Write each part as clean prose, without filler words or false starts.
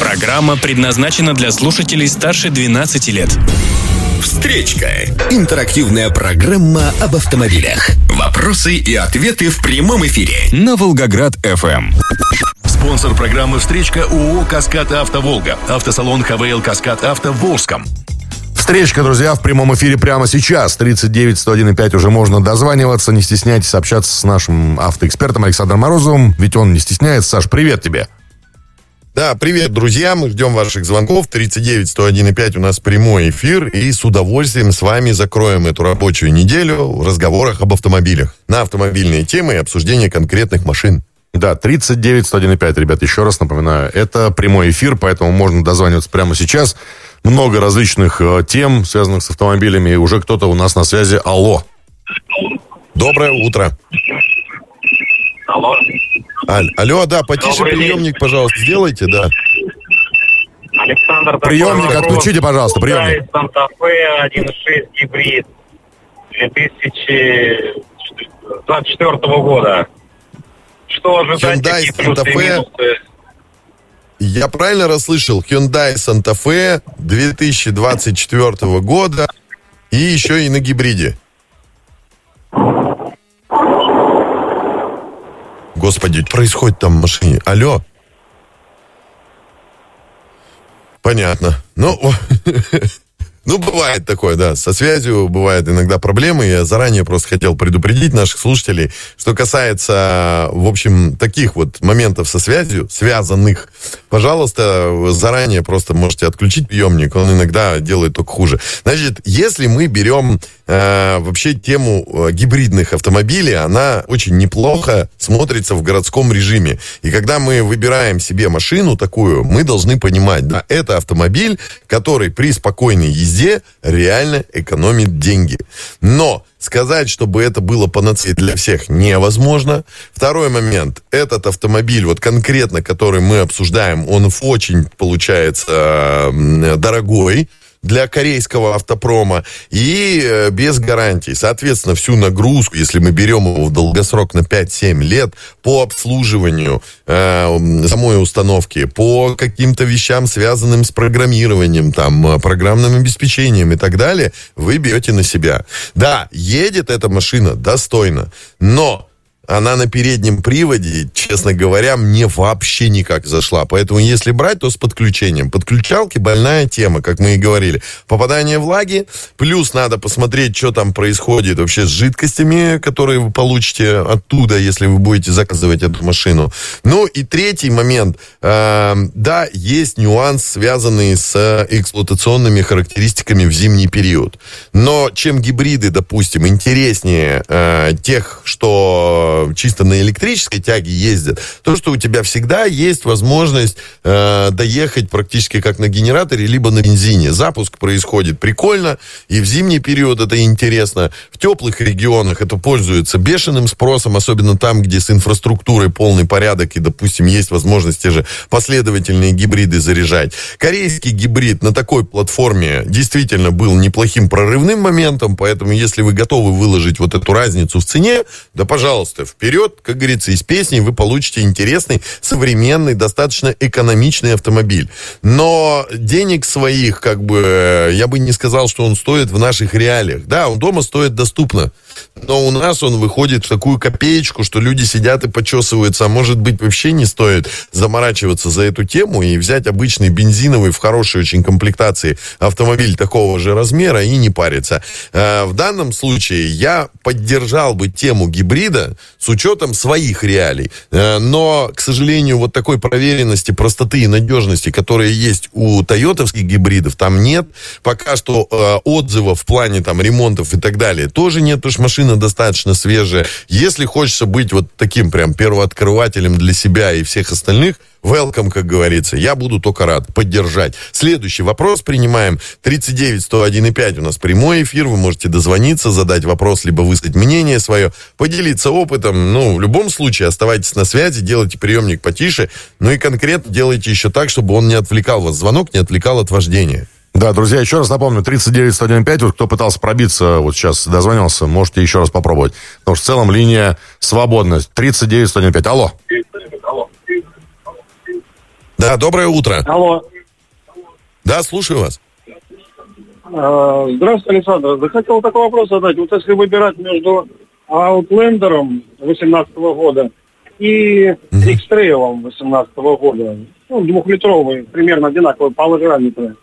Программа предназначена для слушателей старше 12 лет. Встречка. Интерактивная программа об автомобилях. Вопросы и ответы в прямом эфире на Волгоград-ФМ. Спонсор программы «Встречка» ООО «Каскад Авто Волга». Автосалон ХВЛ «Каскад Авто» в Волжском. Встречка, друзья, в прямом эфире прямо сейчас. 39-101-5 уже можно дозваниваться. Не стесняйтесь общаться с нашим автоэкспертом Александром Морозовым, ведь он не стесняется. Саш, привет тебе. Да, привет, друзья, мы ждем ваших звонков. 39-101-5 у нас прямой эфир, и с удовольствием с вами закроем эту рабочую неделю в разговорах об автомобилях. На автомобильные темы и обсуждение конкретных машин. Да, 39-101-5, ребят, еще раз напоминаю, это прямой эфир, поэтому можно дозваниваться прямо сейчас. Много различных тем, связанных с автомобилями, и уже кто-то у нас на связи. Алло. Доброе утро. Алло. Алло, да, потише Добрый приемник, день. пожалуйста, сделайте, да. Александр, Приемник отключите, пожалуйста, приемник. Санта-Фе 1.6 гибрид 2024 года. Что ожидать? Hyundai Какие плюсы и Santa Fe. минусы? Я правильно расслышал? Hyundai Santa Fe 2024 года и еще и на гибриде. Господи, что происходит там в машине? Алло? Понятно. Ну, бывает такое, да. Со связью бывают иногда проблемы. Я заранее просто хотел предупредить наших слушателей, что касается, в общем, таких вот моментов со связью, связанных. Пожалуйста, заранее просто можете отключить приемник. Он иногда делает только хуже. Значит, если мы берем вообще тему гибридных автомобилей, она очень неплохо смотрится в городском режиме. И когда мы выбираем себе машину такую, мы должны понимать, да, это автомобиль, который при спокойной езде реально экономит деньги. Но сказать, чтобы это было панацеей для всех, невозможно. Второй момент. Этот автомобиль, вот конкретно, который мы обсуждаем, он очень, получается, дорогой для корейского автопрома и без гарантий. Соответственно, всю нагрузку, если мы берем его в долгосрок на 5-7 лет, по обслуживанию самой установки, по каким-то вещам, связанным с программированием, там, программным обеспечением и так далее, вы берете на себя. Да, едет эта машина достойно, но она на переднем приводе, честно говоря, мне вообще никак зашла. Поэтому, если брать, то с подключением. Подключалки больная тема, как мы и говорили. Попадание влаги, плюс надо посмотреть, что там происходит вообще с жидкостями, которые вы получите оттуда, если вы будете заказывать эту машину. Ну и третий момент. Да, есть нюанс, связанный с эксплуатационными характеристиками в зимний период. Но чем гибриды, допустим, интереснее тех, что чисто на электрической тяге ездят, то, что у тебя всегда есть возможность доехать практически как на генераторе, либо на бензине. Запуск происходит прикольно, и в зимний период это интересно. В теплых регионах это пользуется бешеным спросом, особенно там, где с инфраструктурой полный порядок, и, допустим, есть возможность те же последовательные гибриды заряжать. Корейский гибрид на такой платформе действительно был неплохим прорывным моментом, поэтому, если вы готовы выложить вот эту разницу в цене, да, пожалуйста, вперед, как говорится, из песни вы получите интересный, современный, достаточно экономичный автомобиль. Но денег своих, как бы, я бы не сказал, что он стоит в наших реалиях. Да, он дома стоит доступно, но у нас он выходит в такую копеечку, что люди сидят и почесываются, а может быть, вообще не стоит заморачиваться за эту тему и взять обычный бензиновый в хорошей очень комплектации автомобиль такого же размера и не париться. В данном случае я поддержал бы тему гибрида с учетом своих реалий. Но, к сожалению, вот такой проверенности, простоты и надежности, которые есть у тойотовских гибридов, там нет. Пока что отзывов в плане там ремонтов и так далее тоже нет, потому что машина достаточно свежая. Если хочется быть вот таким прям первооткрывателем для себя и всех остальных, welcome, как говорится. Я буду только рад поддержать. Следующий вопрос принимаем. 39-101-5 у нас прямой эфир. Вы можете дозвониться, задать вопрос, либо высказать мнение свое, поделиться опытом. Ну, в любом случае, оставайтесь на связи, делайте приемник потише. Ну и конкретно делайте еще так, чтобы он не отвлекал вас. Звонок не отвлекал от вождения. Да, друзья, еще раз напомню, 39-101-5, вот кто пытался пробиться, вот сейчас дозвонился, можете еще раз попробовать. Потому что в целом линия свободна. 39-101-5. Алло. Да, доброе утро. Алло. Да, слушаю вас. Здравствуйте, Александр. Да хотел такой вопрос задать. Вот если выбирать между Outlander'ом 2018 года и X-Trail'ом 2018 года, ну, 2-литровый, примерно одинаковый, параметры.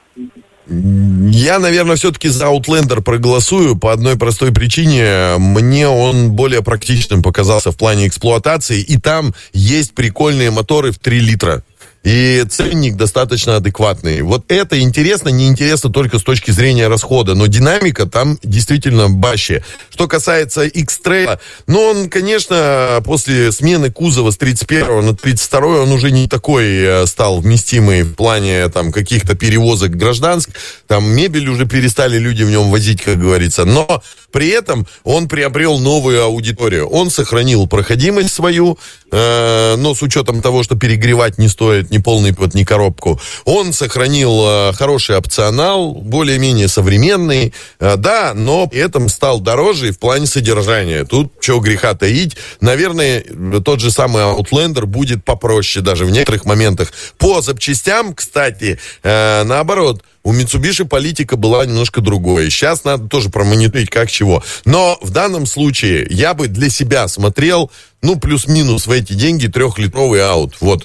Я, наверное, все-таки за Outlander проголосую по одной простой причине. Мне он более практичным показался в плане эксплуатации, и там есть прикольные моторы в 3 литра. И ценник достаточно адекватный. Вот это интересно, не интересно только с точки зрения расхода, но динамика там действительно баще. Что касается X-Trail, ну, он, конечно, после смены кузова с 31 на 32 он уже не такой стал вместимый в плане там каких-то перевозок гражданских. Там мебель уже перестали люди в нем возить, как говорится. Но при этом он приобрел новую аудиторию. Он сохранил проходимость свою, но с учетом того, что перегревать не стоит ни полный привод, ни коробку. Он сохранил хороший опционал, более-менее современный, да, но при этом стал дороже и в плане содержания. Тут чего греха таить. Наверное, тот же самый Outlander будет попроще даже в некоторых моментах. По запчастям, кстати, наоборот, у Mitsubishi политика была немножко другой. Сейчас надо тоже промониторить как чего. Но в данном случае я бы для себя смотрел, ну, плюс-минус в эти деньги 3-литровый аут. Вот.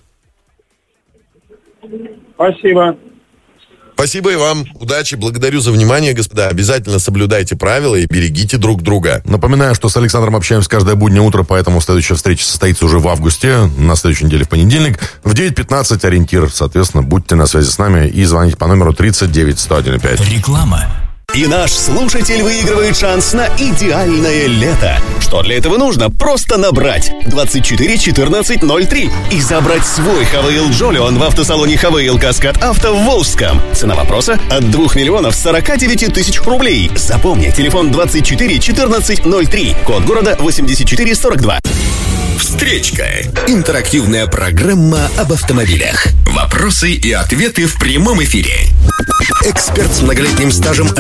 Спасибо. Спасибо и вам. Удачи. Благодарю за внимание, господа. Обязательно соблюдайте правила и берегите друг друга. Напоминаю, что с Александром общаемся каждое буднее утро, поэтому следующая встреча состоится уже в августе, на следующей неделе в понедельник. В 9:15 ориентир. Соответственно, будьте на связи с нами и звоните по номеру 39 101,5. Реклама. И наш слушатель выигрывает шанс на идеальное лето. Что для этого нужно? Просто набрать 24 14 03 и забрать свой ХВЛ Джолион в автосалоне ХВЛ Каскад Авто в Волжском. Цена вопроса от 2 миллионов 49 тысяч рублей. Запомни, телефон 24 14 03, код города 8442. Встречка. Интерактивная программа об автомобилях. Вопросы и ответы в прямом эфире. Эксперт с многолетним стажем